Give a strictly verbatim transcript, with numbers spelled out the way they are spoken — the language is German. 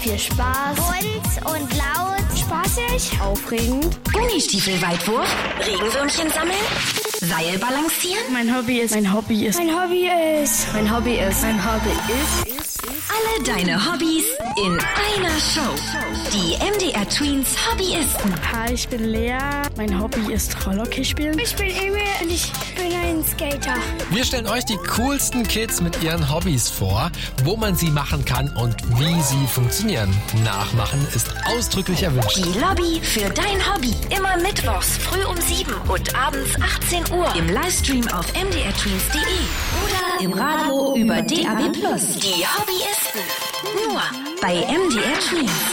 viel Spaß. Bunt und laut. Spaßig. Aufregend. Gummistiefel-Weitwurf. Regenwürmchen sammeln. Seil balancieren. Mein Hobby ist. Mein Hobby ist. Mein Hobby ist. Mein Hobby ist. Mein Hobby ist. Alle deine Hobbys in einer Show. Die M D R Tweens Hobbyisten. Hi, ich bin Lea. Mein Hobby ist Rollhockey spielen. Ich bin Emil und ich bin ein Skater. Wir stellen euch die coolsten Kids mit ihren Hobbys vor, wo man sie machen kann und wie sie funktionieren. Nachmachen ist ausdrücklich erwünscht. Die Lobby für dein Hobby. Immer mittwochs früh um sieben und abends achtzehn Uhr. Im Livestream auf m d r tweens punkt d e oder im Radio über D A B plus. Die Hobbyisten. Nur bei M D R Tweens.